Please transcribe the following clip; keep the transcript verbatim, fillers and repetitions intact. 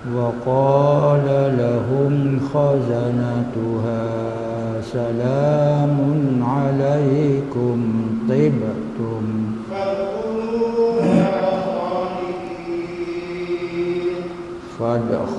وقال لهم خزنتها سلام عليكم طبتم فادخلوها خالدين